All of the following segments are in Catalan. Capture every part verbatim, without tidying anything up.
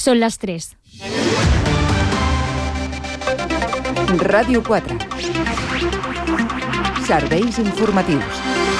Són les tres. Ràdio quatre. Serveis informatius.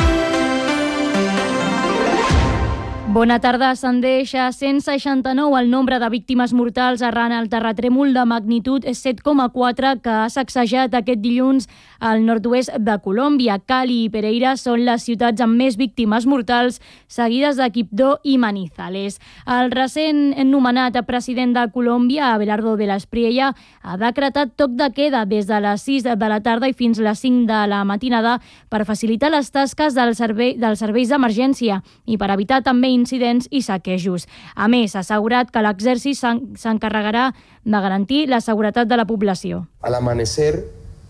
Bona tarda. Ascendeix a cent seixanta-nou el nombre de víctimes mortals arran el terratrèmol de magnitud set coma quatre que ha sacsejat aquest dilluns al nord-oest de Colòmbia. Cali i Pereira són les ciutats amb més víctimes mortals, seguides de Quibdó i Manizales. El recent nomenat president de Colòmbia, Abelardo de la Espriella, ha decretat toc de queda des de les sis de la tarda i fins les cinc de la matinada per facilitar les tasques del servei, dels serveis d'emergència i per evitar també incidents i saquejos. A més, ha assegurat que l'exèrcit s'encarregarà de garantir la seguretat de la població. Al amanecer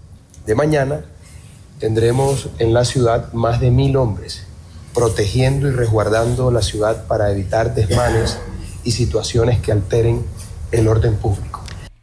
de mañana tendremos en la ciudad más de mil hombres protegiendo y resguardando la ciudad para evitar desmanes y situaciones que alteren el orden público.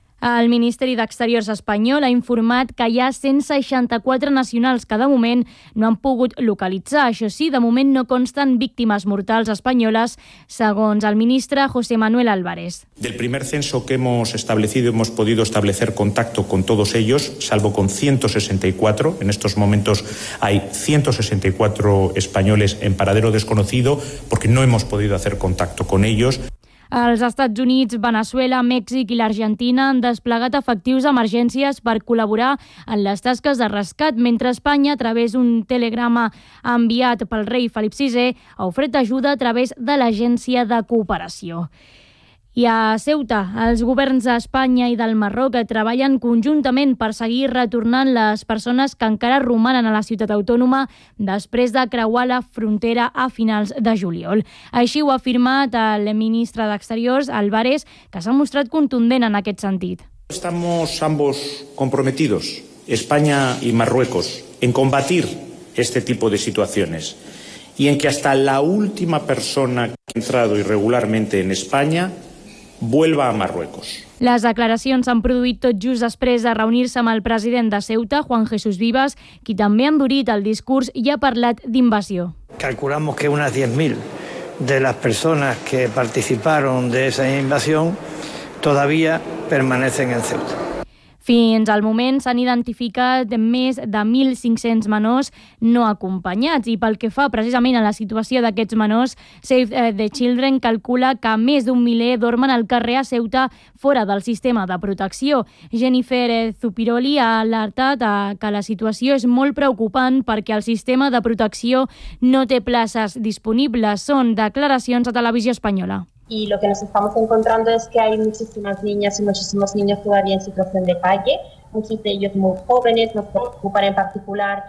El Ministeri d'Exteriors espanyol ha informat que hi ha cent seixanta-quatre nacionals que de moment no han pogut localitzar. Això sí, de moment no consten víctimes mortals espanyoles, segons el ministre José Manuel Álvarez. Del primer censo que hemos establecido, hemos podido establecer contacto con todos ellos, salvo con ciento sesenta y cuatro. En estos momentos hay ciento sesenta y cuatro españoles en paradero desconocido porque no hemos podido hacer contacto con ellos. Els Estats Units, Veneçuela, Mèxic i l'Argentina han desplegat efectius d'emergències per col·laborar en les tasques de rescat, mentre Espanya, a través d'un telegrama enviat pel rei Felip sisè, ha ofert ajuda a través de l'Agència de Cooperació. I a Ceuta, els governs d'Espanya i del Marroc treballen conjuntament per seguir retornant les persones que encara romanen a la ciutat autònoma després de creuar la frontera a finals de juliol. Així ho ha afirmat el ministre d'Exteriors, Álvarez, que s'ha mostrat contundent en aquest sentit. Estamos ambos comprometidos, España y Marruecos, en combatir este tipo de situaciones y en que hasta la última persona que ha entrado irregularmente en España vuelva a Marruecos. Les declaracions s'han produït tot just després de reunir-se amb el president de Ceuta, Juan Jesús Vivas, qui també ha endurit el discurs i ha parlat d'invasió. Calculamos que unas diez mil de las personas que participaron de esa invasión todavía permanecen en Ceuta. Fins al moment s'han identificat més de mil cinc-cents menors no acompanyats i pel que fa precisament a la situació d'aquests menors, Save the Children calcula que més d'un miler dormen al carrer a Ceuta fora del sistema de protecció. Jennifer Zupiroli ha alertat que la situació és molt preocupant perquè el sistema de protecció no té places disponibles. Són declaracions a Televisió Espanyola. Y lo que nos estamos encontrando es que hay muchísimas niñas y muchísimos niños todavía en situación de calle, muchos de ellos muy jóvenes, nos preocupan en particular